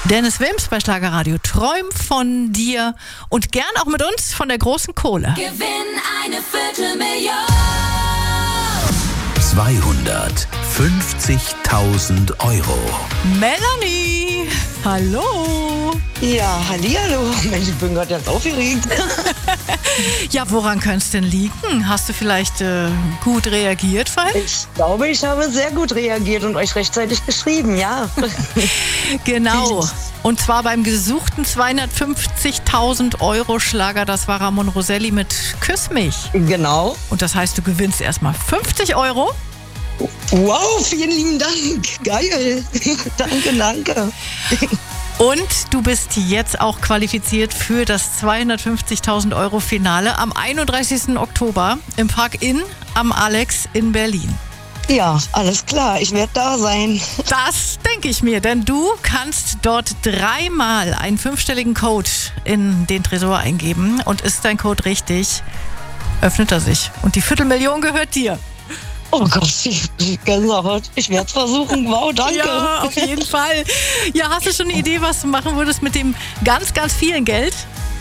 Dennis Wims bei Schlagerradio. Träum von dir und gern auch mit uns von der großen Kohle. Gewinn eine Viertelmillion. 250.000 Euro. Melanie, hallo. Ja, hallihallo. Mensch, ich bin gerade ganz aufgeregt. Ja, woran könnte es denn liegen? Hast du vielleicht gut reagiert, Falk? Ich glaube, ich habe sehr gut reagiert und euch rechtzeitig geschrieben, ja. Genau. Und zwar beim gesuchten 250.000 Euro Schlager, das war Ramon Roselli mit Küss mich. Genau. Und das heißt, du gewinnst erstmal 50 Euro. Wow, vielen lieben Dank. Geil. Danke. Und du bist jetzt auch qualifiziert für das 250.000 Euro Finale am 31. Oktober im Park Inn am Alex in Berlin. Ja, alles klar. Ich werde da sein. Das denke ich mir, denn du kannst dort 3-mal einen 5-stelligen Code in den Tresor eingeben und ist dein Code richtig, öffnet er sich. Und die Viertelmillion gehört dir. Oh Gott, ich Gänsehaut. Ich werde es versuchen. Wow, danke. Ja, auf jeden Fall. Ja, hast du schon eine Idee, was du machen würdest mit dem ganz, ganz vielen Geld?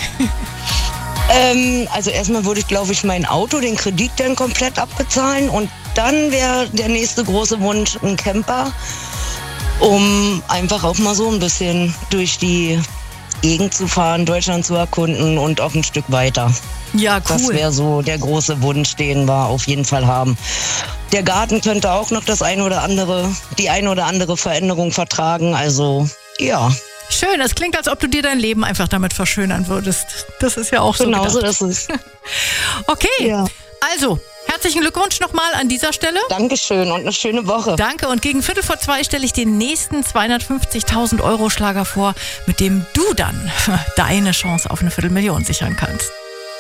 Also erstmal würde ich, glaube ich, mein Auto, den Kredit dann komplett abbezahlen und dann wäre der nächste große Wunsch ein Camper, um einfach auch mal so ein bisschen durch die Gegend zu fahren, Deutschland zu erkunden und auch ein Stück weiter. Ja, cool. Das wäre so der große Wunsch, den wir auf jeden Fall haben. Der Garten könnte auch noch die eine oder andere Veränderung vertragen. Also, ja. Schön, es klingt, als ob du dir dein Leben einfach damit verschönern würdest. Das ist ja auch so gedacht. Genau so ist es. Okay, Ja. Also, herzlichen Glückwunsch nochmal an dieser Stelle. Dankeschön und eine schöne Woche. Danke, und gegen 1:45 stelle ich den nächsten 250.000 Euro Schlager vor, mit dem du dann deine Chance auf eine Viertelmillion sichern kannst.